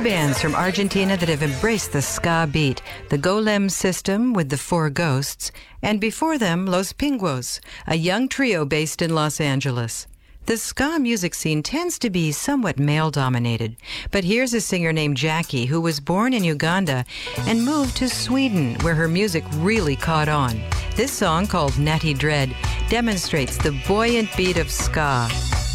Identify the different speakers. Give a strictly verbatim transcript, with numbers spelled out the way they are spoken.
Speaker 1: bands from Argentina that have embraced the ska beat, the Golem System with the Four Ghosts, and before them, Los Pinguos, a young trio based in Los Angeles. The ska music scene tends to be somewhat male-dominated, but here's a singer named Jackie who was born in Uganda and moved to Sweden, where her music really caught on. This song, called Natty Dread, demonstrates the buoyant beat of ska.